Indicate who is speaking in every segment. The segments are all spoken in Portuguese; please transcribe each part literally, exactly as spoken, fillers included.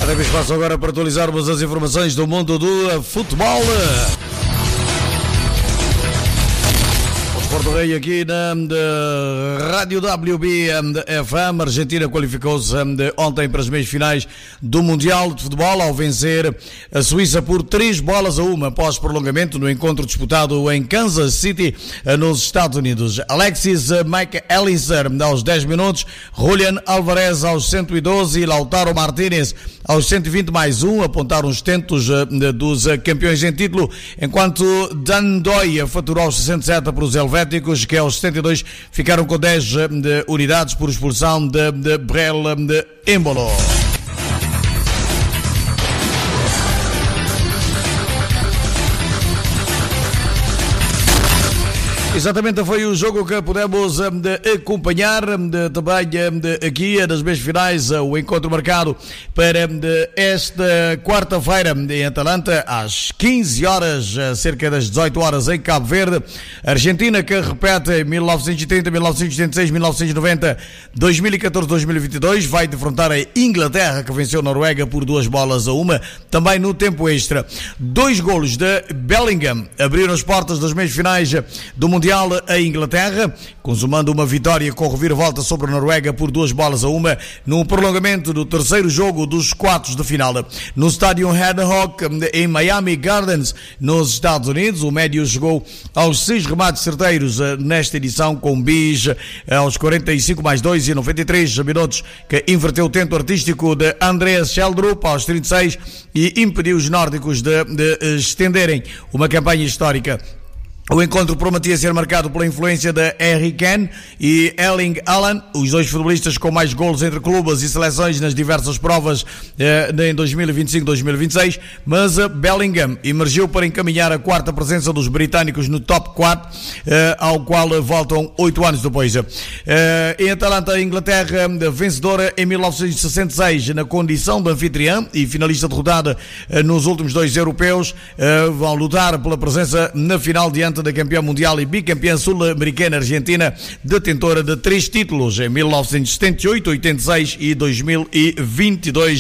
Speaker 1: Deve espaço agora para atualizarmos as informações do mundo do futebol. Porto Rei aqui na Rádio W B F M. A Argentina qualificou-se ontem para as meias finais do Mundial de Futebol ao vencer a Suíça por três bolas a uma após prolongamento no encontro disputado em Kansas City, nos Estados Unidos. Alexis McAllister aos dez minutos, Julián Álvarez aos cento e doze e Lautaro Martínez aos cento e vinte mais um apontaram os tentos dos campeões em título, enquanto Dan Doy faturou aos sessenta e sete para os helvéticos, que aos setenta e dois ficaram com dez de unidades por expulsão de, de Brel de Embolo. Exatamente, foi o jogo que pudemos de, acompanhar de, também de, aqui nas meias finais, o encontro marcado para de, esta quarta-feira em Atalanta, às quinze horas, cerca das dezoito horas em Cabo Verde. Argentina, que repete mil novecentos e trinta, mil novecentos e setenta e seis, mil novecentos e noventa, dois mil e catorze, dois mil e vinte e dois, vai defrontar a Inglaterra, que venceu a Noruega por duas bolas a uma, também no tempo extra. Dois golos de Bellingham abriram as portas das meias finais do Mundial a Inglaterra, consumando uma vitória com reviravolta sobre a Noruega por duas bolas a uma no prolongamento do terceiro jogo dos quartos de final. No estádio Hard Rock em Miami Gardens, nos Estados Unidos, o médio chegou aos seis remates certeiros nesta edição, com bis aos quarenta e cinco mais dois e noventa e três minutos, que inverteu o tento artístico de Andreas Schjelderup aos trinta e seis e impediu os nórdicos de, de estenderem uma campanha histórica. O encontro prometia ser marcado pela influência de Harry Kane e Erling Haaland, os dois futebolistas com mais golos entre clubes e seleções nas diversas provas eh, em dois mil e vinte e cinco, dois mil e vinte e seis, mas eh, Bellingham emergiu para encaminhar a quarta presença dos britânicos no top quatro, eh, ao qual voltam oito anos depois. Eh, em Atalanta, a Inglaterra, vencedora em mil novecentos e sessenta e seis na condição de anfitriã e finalista derrotada eh, nos últimos dois europeus, eh, vão lutar pela presença na final diante da campeã mundial e bicampeã sul-americana Argentina, detentora de três títulos em mil novecentos e setenta e oito, oitenta e seis e dois mil e vinte e dois.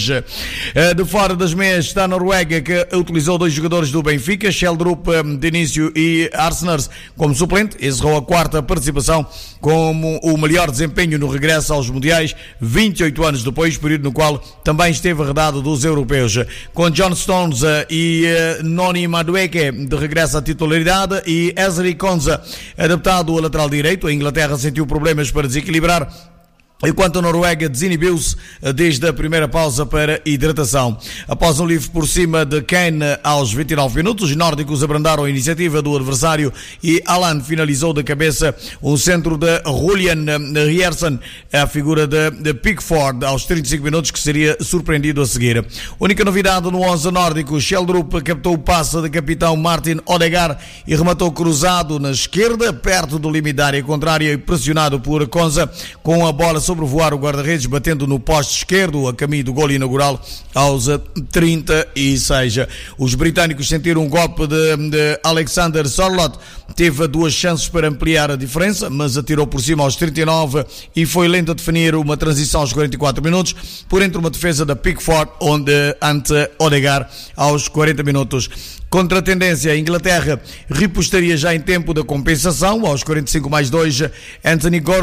Speaker 1: De fora das meias está a Noruega, que utilizou dois jogadores do Benfica, Schjelderup de início e Arsnes como suplente, encerrou a quarta participação como o melhor desempenho no regresso aos mundiais, vinte e oito anos depois, período no qual também esteve arredado dos europeus. Com John Stones e Noni Madueke de regresso à titularidade e Ezri Konsa adaptado a lateral direito, a Inglaterra sentiu problemas para desequilibrar, enquanto a Noruega desinibiu-se desde a primeira pausa para hidratação. Após um livre por cima de Kane aos vinte e nove minutos, os nórdicos abrandaram a iniciativa do adversário e Haaland finalizou da cabeça um centro de Julian Riersen, a figura de, de Pickford, aos trinta e cinco minutos, que seria surpreendido a seguir. Única novidade no onze nórdico, Schjelderup captou o passe de capitão Martin Odegaard e rematou cruzado na esquerda, perto do limite da área contrária e pressionado por Konsa, com a bola sobrevoar o guarda-redes, batendo no poste esquerdo a caminho do golo inaugural aos trinta e seis. Os britânicos sentiram um golpe de, de Alexander Sørloth, teve duas chances para ampliar a diferença, mas atirou por cima aos trinta e nove e foi lento a definir uma transição aos quarenta e quatro minutos, por entre uma defesa da Pickford, onde ante Odegaard aos quarenta minutos. Contra a tendência, a Inglaterra repostaria já em tempo da compensação, aos quarenta e cinco mais dois, Anthony Gordon